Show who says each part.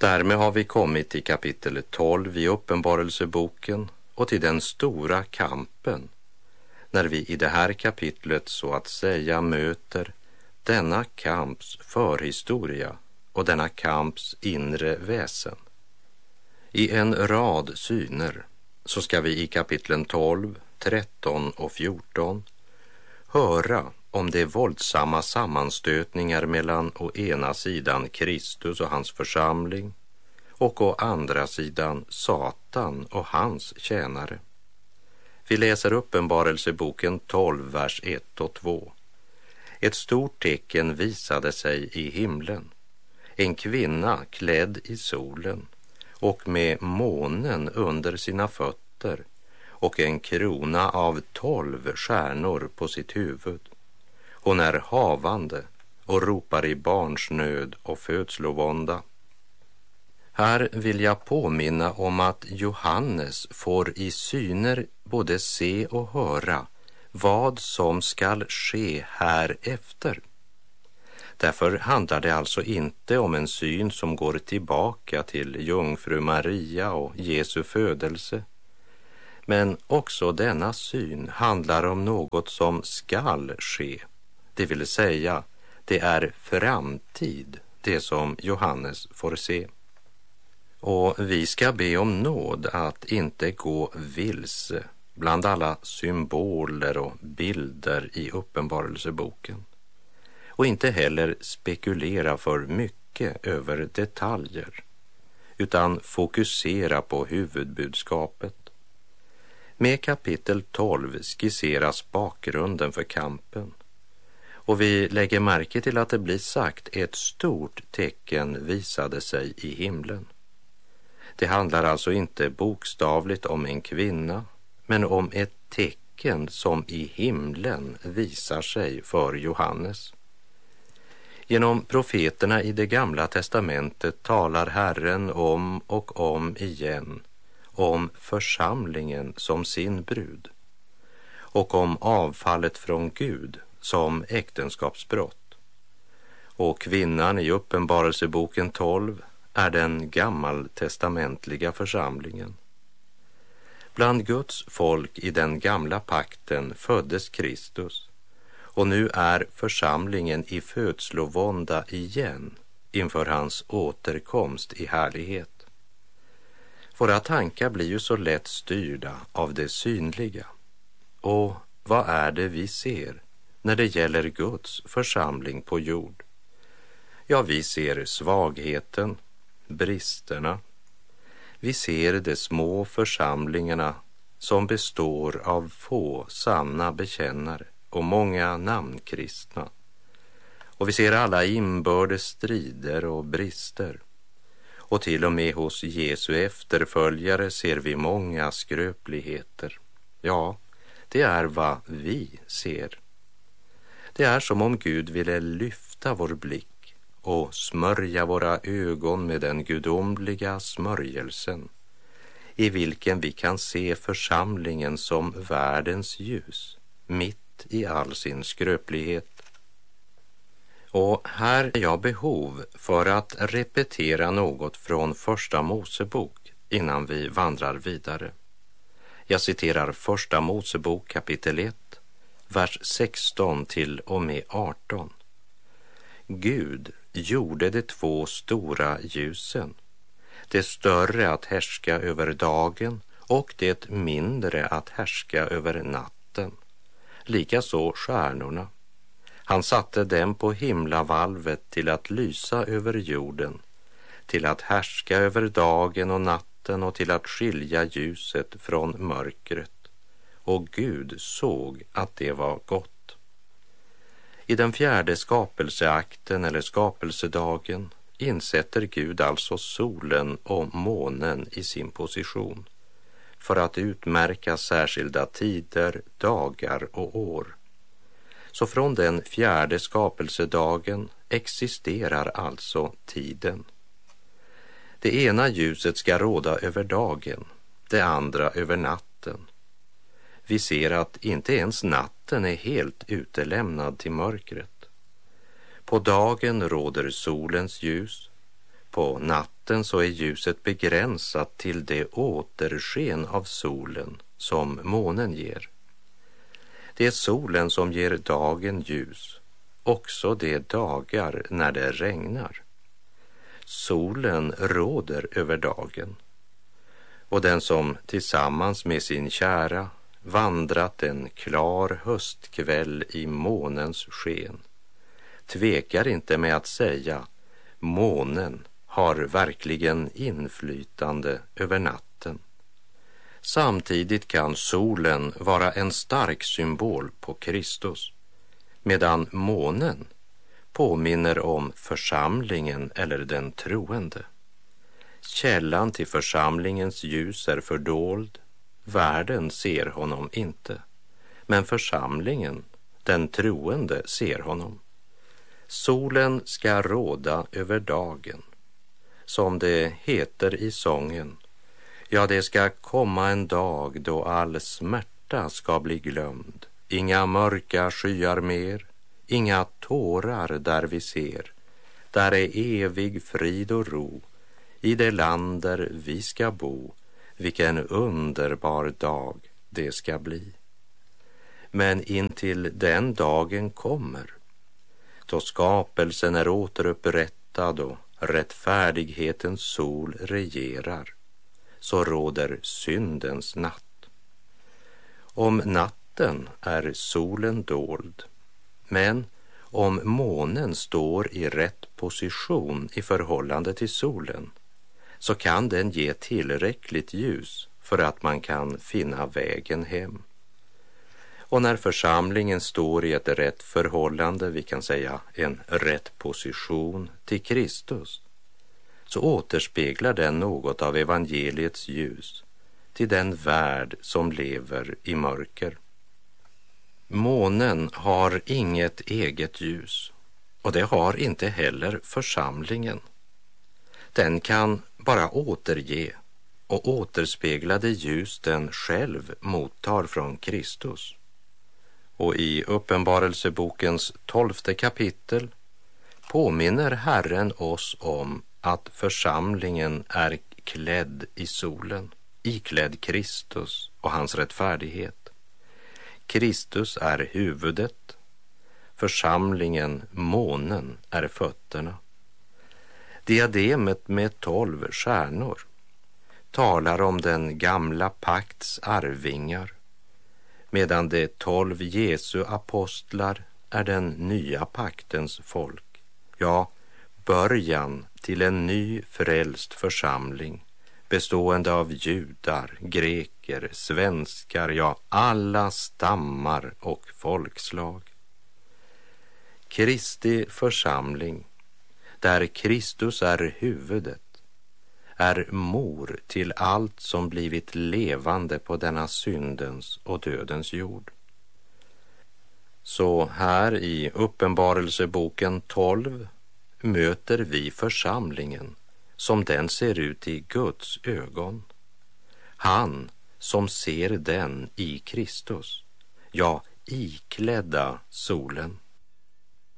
Speaker 1: Därmed har vi kommit till kapitel 12 i Uppenbarelseboken och till den stora kampen, när vi i det här kapitlet så att säga möter denna kamps förhistoria och denna kamps inre väsen. I en rad syner så ska vi i kapitlen 12, 13 och 14 höra om de våldsamma sammanstötningar mellan å ena sidan Kristus och hans församling och å andra sidan Satan och hans tjänare. Vi läser Uppenbarelseboken 12, vers 1 och 2. Ett stort tecken visade sig i himlen. En kvinna klädd i solen och med månen under sina fötter och en krona av 12 stjärnor på sitt huvud. Hon är havande och ropar i barnsnöd och födslovånda. Här vill jag påminna om att Johannes får i syner både se och höra vad som skall ske här efter. Därför handlar det alltså inte om en syn som går tillbaka till jungfru Maria och Jesu födelse. Men också denna syn handlar om något som skall ske. Det vill säga, det är framtid, det som Johannes får se. Och vi ska be om nåd att inte gå vilse bland alla symboler och bilder i Uppenbarelseboken. Och inte heller spekulera för mycket över detaljer, utan fokusera på huvudbudskapet. Med kapitel 12 skisseras bakgrunden för kampen. Och vi lägger märke till att det blir sagt ett stort tecken visade sig i himlen. Det handlar alltså inte bokstavligt om en kvinna, men om ett tecken som i himlen visar sig för Johannes. Genom profeterna i det gamla testamentet talar Herren om och om igen om församlingen som sin brud och om avfallet från Gud som äktenskapsbrott. Och kvinnan i Uppenbarelseboken 12 är den gammaltestamentliga församlingen. Bland Guds folk i den gamla pakten föddes Kristus, och nu är församlingen i födslovånda igen inför hans återkomst i härlighet. Våra tankar blir ju så lätt styrda av det synliga. Och vad är det vi ser när det gäller Guds församling på jord? Ja, vi ser svagheten, bristerna. Vi ser de små församlingarna som består av få sanna bekännare och många namnkristna. Och vi ser alla inbördes strider och brister. Och till och med hos Jesu efterföljare ser vi många skröpligheter. Ja, det är vad vi ser. Det är som om Gud ville lyfta vår blick och smörja våra ögon med den gudomliga smörjelsen, i vilken vi kan se församlingen som världens ljus, mitt i all sin skröplighet. Och här är jag behov för att repetera något från Första Mosebok innan vi vandrar vidare. Jag citerar Första Mosebok kapitel 1, vers 16 till och med 18. Gud gjorde de 2 stora ljusen, det större att härska över dagen och det mindre att härska över natten, likaså stjärnorna. Han satte dem på himlavalvet till att lysa över jorden, till att härska över dagen och natten och till att skilja ljuset från mörkret. Och Gud såg att det var gott. I den 4:e skapelseakten eller skapelsedagen insätter Gud alltså solen och månen i sin position för att utmärka särskilda tider, dagar och år. Så från den 4:e skapelsedagen existerar alltså tiden. Det ena ljuset ska råda över dagen, det andra över natten. Vi ser att inte ens natten är helt utelämnad till mörkret. På dagen råder solens ljus, På natten så är ljuset begränsat till det återsken av solen som månen ger. Det är solen som ger dagen ljus, också de dagar när det regnar. Solen råder över dagen, och den som tillsammans med sin kära vandrat en klar höstkväll i månens sken tvekar inte med att säga: månen har verkligen inflytande över natten. Samtidigt kan solen vara en stark symbol på Kristus, medan månen påminner om församlingen eller den troende. Källan till församlingens ljus är fördold, världen ser honom inte, men församlingen, den troende, ser honom. Solen ska råda över dagen, som det heter i sången. Ja, det ska komma en dag då all smärta ska bli glömd. Inga mörka skyar mer, inga tårar där vi ser. Där är evig frid och ro, i det land där vi ska bo. Vilken underbar dag det ska bli. Men intill den dagen kommer, då skapelsen är återupprättad och rättfärdighetens sol regerar, så råder syndens natt. Om natten är solen dold, men om månen står i rätt position i förhållande till solen, så kan den ge tillräckligt ljus för att man kan finna vägen hem. Och när församlingen står i ett rätt förhållande, vi kan säga en rätt position till Kristus, så återspeglar den något av evangeliets ljus till den värld som lever i mörker. Månen har inget eget ljus, och det har inte heller församlingen. Den kan bara återge och återspegla det ljus den själv mottar från Kristus. Och i Uppenbarelsebokens 12:e kapitel påminner Herren oss om att församlingen är klädd i solen, iklädd Kristus och hans rättfärdighet. Kristus är huvudet, församlingen, månen, är fötterna. Diademet med 12 stjärnor talar om den gamla pakts arvingar, medan de 12 Jesu apostlar är den nya paktens folk. Ja, början till en ny frälst församling bestående av judar, greker, svenskar, ja, alla stammar och folkslag. Kristi församling, där Kristus är huvudet, är mor till allt som blivit levande på denna syndens och dödens jord. Så här i Uppenbarelseboken 12 möter vi församlingen som den ser ut i Guds ögon. Han som ser den i Kristus, ja, iklädda solen.